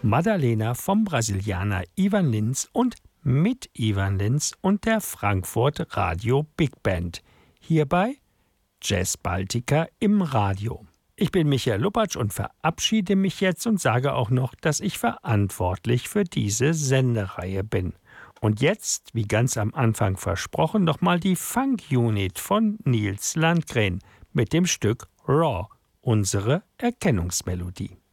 Madalena vom Brasilianer Ivan Lins und mit Ivan Lins und der Frankfurt Radio Big Band. Hierbei Jazz Baltica im Radio. Ich bin Michael Lupatsch und verabschiede mich jetzt und sage auch noch, dass ich verantwortlich für diese Sendereihe bin. Und jetzt, wie ganz am Anfang versprochen, nochmal die Funk-Unit von Nils Landgren mit dem Stück Raw, unsere Erkennungsmelodie.